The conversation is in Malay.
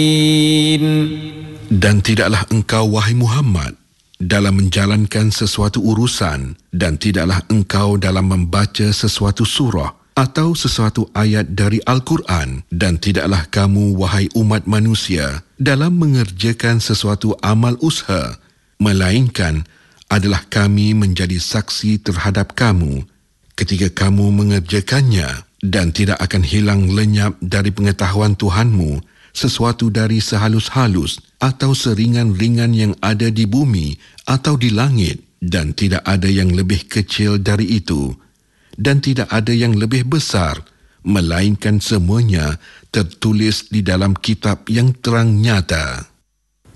Dan tidaklah engkau, wahai Muhammad, dalam menjalankan sesuatu urusan, dan tidaklah engkau dalam membaca sesuatu surah atau sesuatu ayat dari Al-Quran, dan tidaklah kamu, wahai umat manusia, dalam mengerjakan sesuatu amal usaha, melainkan adalah kami menjadi saksi terhadap kamu ketika kamu mengerjakannya, dan tidak akan hilang lenyap dari pengetahuan Tuhanmu sesuatu dari sehalus-halus atau seringan-ringan yang ada di bumi atau di langit, dan tidak ada yang lebih kecil dari itu, dan tidak ada yang lebih besar, melainkan semuanya tertulis di dalam kitab yang terang nyata.